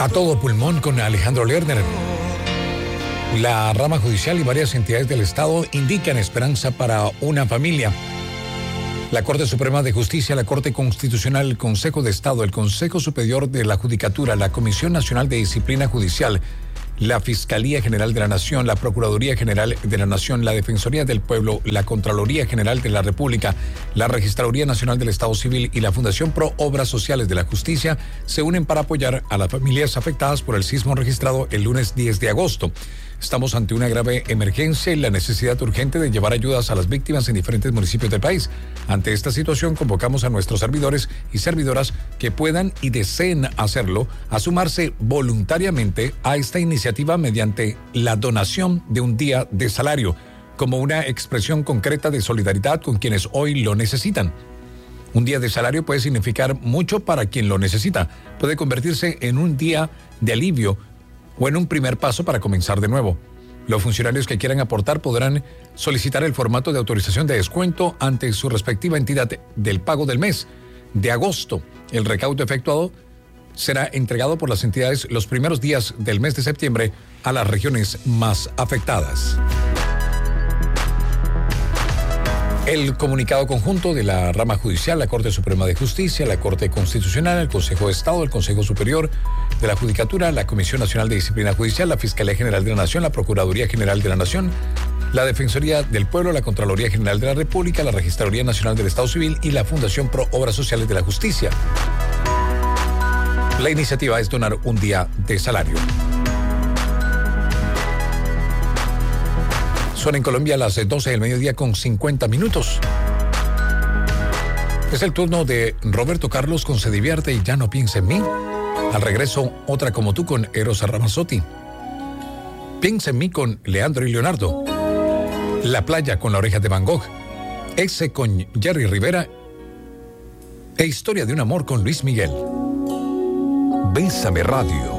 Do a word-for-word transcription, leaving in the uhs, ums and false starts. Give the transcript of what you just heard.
A todo pulmón con Alejandro Lerner. La rama judicial y varias entidades del Estado indican esperanza para una familia. La Corte Suprema de Justicia, la Corte Constitucional, el Consejo de Estado, el Consejo Superior de la Judicatura, la Comisión Nacional de Disciplina Judicial, la Fiscalía General de la Nación, la Procuraduría General de la Nación, la Defensoría del Pueblo, la Contraloría General de la República, la Registraduría Nacional del Estado Civil y la Fundación Pro Obras Sociales de la Justicia se unen para apoyar a las familias afectadas por el sismo registrado el lunes diez de agosto. Estamos ante una grave emergencia y la necesidad urgente de llevar ayudas a las víctimas en diferentes municipios del país. Ante esta situación, convocamos a nuestros servidores y servidoras que puedan y deseen hacerlo a sumarse voluntariamente a esta iniciativa mediante la donación de un día de salario, como una expresión concreta de solidaridad con quienes hoy lo necesitan. Un día de salario puede significar mucho para quien lo necesita. Puede convertirse en un día de alivio o en un primer paso para comenzar de nuevo. Los funcionarios que quieran aportar podrán solicitar el formato de autorización de descuento ante su respectiva entidad del pago del mes de agosto. El recaudo efectuado será entregado por las entidades los primeros días del mes de septiembre a las regiones más afectadas. El comunicado conjunto de la rama judicial, la Corte Suprema de Justicia, la Corte Constitucional, el Consejo de Estado, el Consejo Superior de la Judicatura, la Comisión Nacional de Disciplina Judicial, la Fiscalía General de la Nación, la Procuraduría General de la Nación, la Defensoría del Pueblo, la Contraloría General de la República, la Registraduría Nacional del Estado Civil y la Fundación Pro Obras Sociales de la Justicia. La iniciativa es donar un día de salario. Son en Colombia a las doce del mediodía con cincuenta minutos. Es el turno de Roberto Carlos con Se Divierte y Ya No Piense en Mí. Al regreso, otra como tú con Eros Ramazzotti. Piensa en mí con Leandro y Leonardo. La playa con La Oreja de Van Gogh. Ese con Jerry Rivera. E Historia de un amor con Luis Miguel. Bésame Radio.